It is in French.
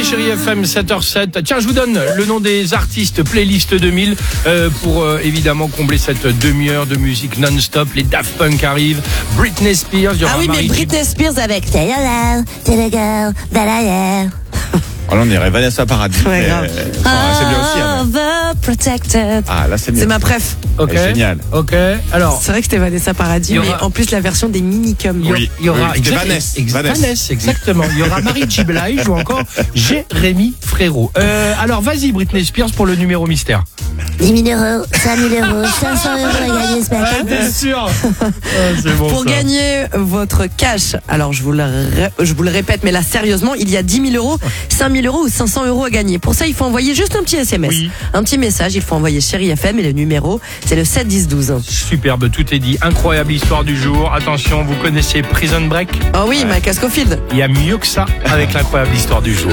Chérie FM 7h07. Tiens, je vous donne le nom des artistes playlist 2000 pour évidemment combler cette demi-heure de musique non-stop. Les Daft Punk arrivent, Britney Spears, il y aura Ah oui, mais Marie Britney Spears avec Say Your Love to the girl that I am. Oh, là, on dirait Vanessa Paradis. Ouais, mais, grave. c'est bien aussi. Hein, mais- Overprotected. Ah, là, c'est bien. C'est ma préf. Ok. Génial. Ok. Alors, C'est vrai que c'était Vanessa Paradis, Il y aura- mais en plus la version des minicums. Oui. il y aura c'était Vanessa. Vanessa, exactement. Il y aura Marie J. Blige ou encore Jérémy Frérot. Alors, vas-y, Britney Spears pour le numéro mystère. 10 000 euros, 5 000 euros, 500 euros à gagner ce matin. T'es sûr? C'est bon, Pour ça. gagner votre cash, alors je vous le répète, mais là sérieusement, il y a 10 000 euros, 5 000 euros ou 500 euros à gagner. Pour ça, il faut envoyer juste un petit SMS, Oui. un petit message. Il faut envoyer Chérie FM et le numéro, c'est le 7 10 12. Superbe, tout est dit. Incroyable histoire du jour. Attention, vous connaissez Prison Break? Oh oui, Mike Scofield. Il y a mieux que ça avec l'incroyable histoire du jour.